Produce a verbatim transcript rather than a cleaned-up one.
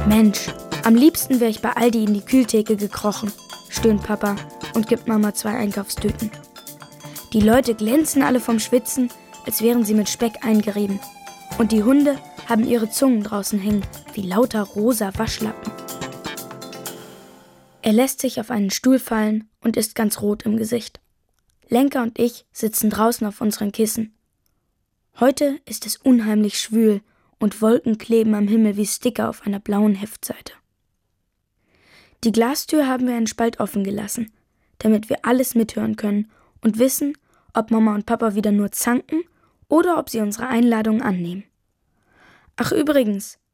Mensch, am liebsten wäre ich bei Aldi in die Kühltheke gekrochen, stöhnt Papa und gibt Mama zwei Einkaufstüten. Die Leute glänzen alle vom Schwitzen, als wären sie mit Speck eingerieben. Und die Hunde haben ihre Zungen draußen hängen, wie lauter rosa Waschlappen. Er lässt sich auf einen Stuhl fallen und ist ganz rot im Gesicht. Lenka und ich sitzen draußen auf unseren Kissen. Heute ist es unheimlich schwül und Wolken kleben am Himmel wie Sticker auf einer blauen Heftseite. Die Glastür haben wir einen Spalt offen gelassen, damit wir alles mithören können und wissen, ob Mama und Papa wieder nur zanken oder ob sie unsere Einladung annehmen. Ach übrigens,